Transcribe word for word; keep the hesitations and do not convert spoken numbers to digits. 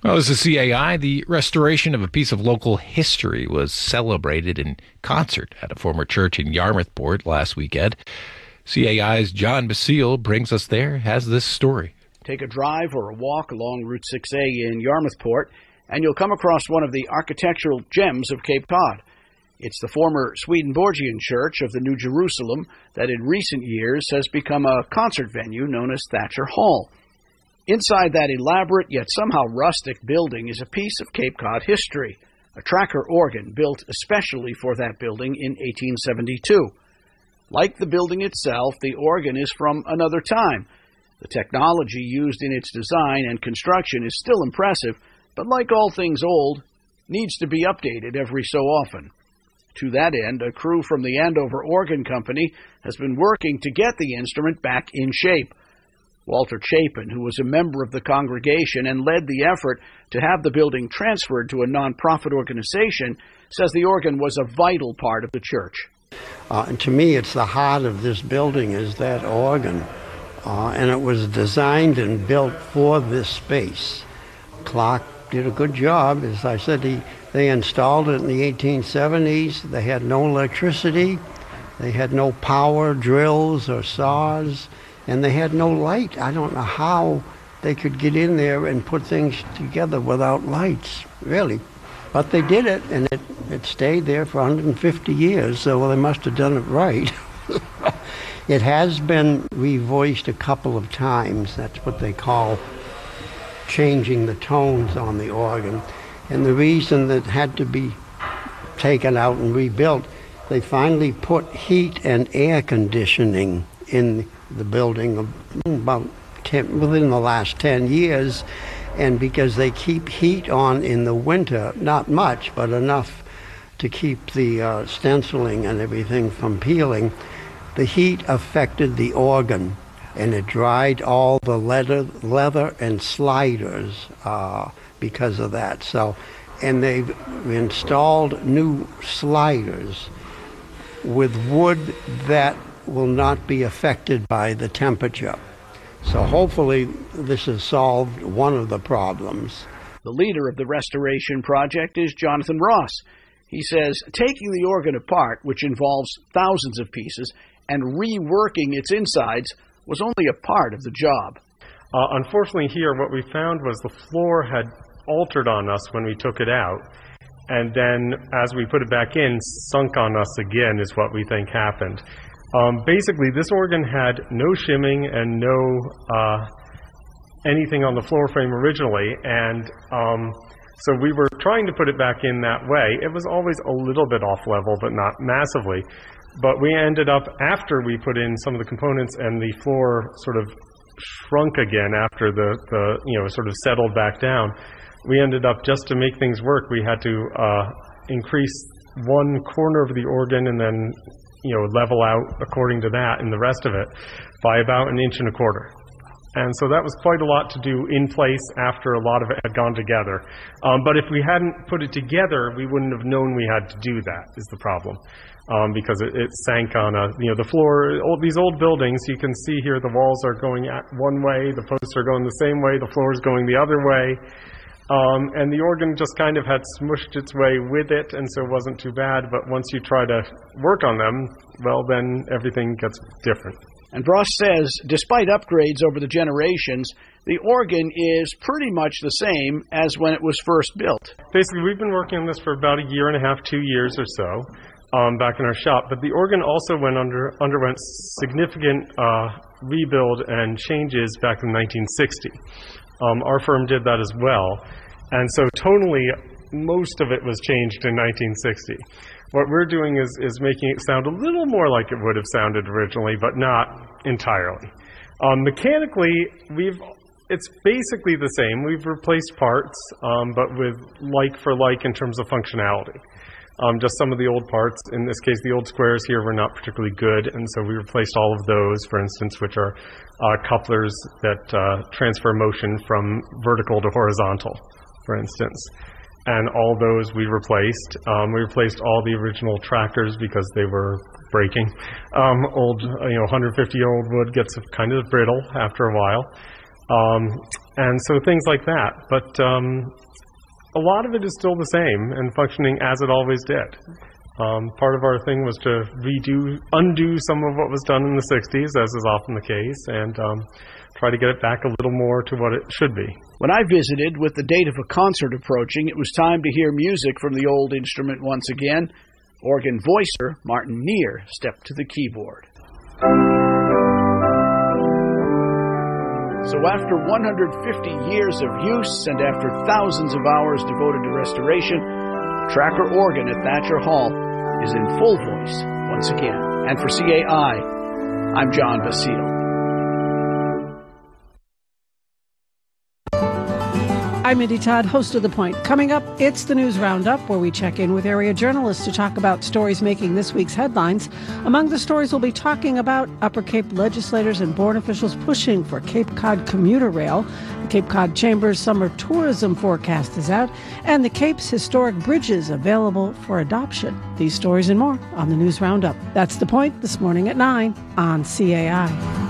Well, as a C A I, the restoration of a piece of local history was celebrated in concert at a former church in Yarmouthport last weekend. C A I's John Basile brings us there, has this story. Take a drive or a walk along Route six A in Yarmouthport, and you'll come across one of the architectural gems of Cape Cod. It's the former Swedenborgian Church of the New Jerusalem that in recent years has become a concert venue known as Thatcher Hall. Inside that elaborate yet somehow rustic building is a piece of Cape Cod history, a tracker organ built especially for that building in eighteen seventy-two. Like the building itself, the organ is from another time. The technology used in its design and construction is still impressive, but like all things old, needs to be updated every so often. To that end, a crew from the Andover Organ Company has been working to get the instrument back in shape. Walter Chapin, who was a member of the congregation and led the effort to have the building transferred to a nonprofit organization, says the organ was a vital part of the church. Uh, and to me, it's the heart of this building is that organ. Uh, and it was designed and built for this space. Clark did a good job. As I said, he, they installed it in the eighteen seventies. They had no electricity. They had no power drills or saws. And they had no light. I don't know how they could get in there and put things together without lights, really. But they did it, and it, it stayed there for one hundred fifty years, so well, they must have done it right. It has been revoiced a couple of times. That's what they call changing the tones on the organ. And the reason that it had to be taken out and rebuilt, they finally put heat and air conditioning in the building about ten, within the last ten years, and because they keep heat on in the winter, not much, but enough to keep the uh, stenciling and everything from peeling, the heat affected the organ, and it dried all the leather, leather and sliders uh, because of that. So, and they've installed new sliders with wood that will not be affected by the temperature. So hopefully this has solved one of the problems. The leader of the restoration project is Jonathan Ross. He says taking the organ apart, which involves thousands of pieces, and reworking its insides was only a part of the job. Uh, unfortunately here, what we found was the floor had altered on us when we took it out. And then as we put it back in, sunk on us again is what we think happened. Um, basically, this organ had no shimming and no uh, anything on the floor frame originally, and um, so we were trying to put it back in that way. It was always a little bit off level, but not massively. But we ended up, after we put in some of the components and the floor sort of shrunk again after the, the you know, sort of settled back down, we ended up, just to make things work, we had to uh, increase one corner of the organ and then you know, level out according to that and the rest of it by about an inch and a quarter. And so that was quite a lot to do in place after a lot of it had gone together. Um, but if we hadn't put it together, we wouldn't have known we had to do that, is the problem. Um, because it, it sank on a, you know, the floor, old, these old buildings, you can see here the walls are going at one way, the posts are going the same way, the floor is going the other way. Um, and the organ just kind of had smushed its way with it, and so it wasn't too bad. But once you try to work on them, well, then everything gets different. And Ross says, despite upgrades over the generations, the organ is pretty much the same as when it was first built. Basically, we've been working on this for about a year and a half, two years or so, um, back in our shop. But the organ also went under, underwent significant uh, rebuild and changes back in nineteen sixty. Um, our firm did that as well. And so tonally, most of it was changed in nineteen sixty. What we're doing is, is making it sound a little more like it would have sounded originally, but not entirely. Um, mechanically, we've it's basically the same. We've replaced parts, um, but with like for like in terms of functionality. Um, just some of the old parts, in this case the old squares here, were not particularly good, and so we replaced all of those, for instance, which are uh, couplers that uh, transfer motion from vertical to horizontal, for instance. And all those we replaced. Um, we replaced all the original trackers because they were breaking. Um, old, you know, one hundred fifty year old wood gets kind of brittle after a while. Um, and so things like that. But um, a lot of it is still the same and functioning as it always did. Um, part of our thing was to redo, undo some of what was done in the sixties, as is often the case, and um, try to get it back a little more to what it should be. When I visited with the date of a concert approaching, it was time to hear music from the old instrument once again. Organ voicer Martin Neer stepped to the keyboard. So after one hundred fifty years of use and after thousands of hours devoted to restoration, the Tracker organ at Thatcher Hall is in full voice once again. And for C A I, I'm John Basile. I'm Mindy Todd, host of The Point. Coming up, it's the News Roundup, where we check in with area journalists to talk about stories making this week's headlines. Among the stories we'll be talking about, Upper Cape legislators and board officials pushing for Cape Cod commuter rail. The Cape Cod Chamber's summer tourism forecast is out, and the Cape's historic bridges available for adoption. These stories and more on the News Roundup. That's The Point this morning at nine on C A I.